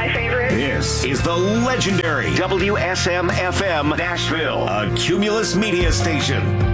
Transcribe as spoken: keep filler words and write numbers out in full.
my favorite. This is the legendary W S M F M Nashville, a Cumulus media station.